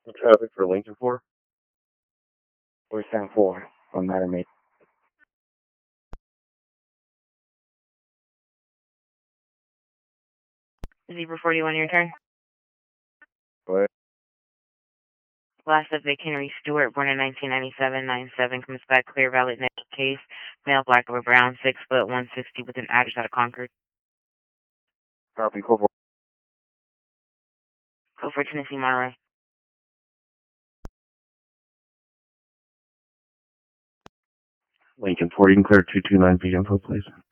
The traffic for Lincoln 4? We're 7-4 on Mattermate. Zebra 41, your turn. Go ahead. Last subject, Henry Stewart, born in 1997, 9-7, comes back clear, valid negative case. Male, black over brown, 6 foot, 160, with an address out of Concord. Copy, code 4. Go for Tennessee, Monterey. Lincoln 4, you can clear 229 feet info, please.